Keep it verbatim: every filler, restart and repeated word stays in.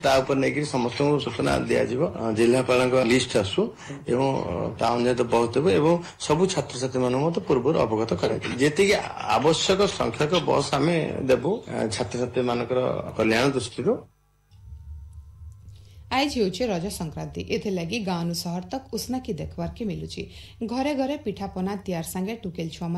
ता ऊपर नहीं समस्त सूचना दिज्व जिलापाल लिस्ट आसू एवं ता अनुसार पहुंचब एवं सबू छात्र छात्री मान पूर्व अवगत कर आवश्यक संख्यक बस आम देवु छात्र छात्री मान कल्याण दृष्टि। आज हूँ रज संक्रांति एथि गाँव नु शहर तक उष्णा की देखबार के मिलुची। घरे घरे पिठापना तैयार सांगे टुकेल छुआ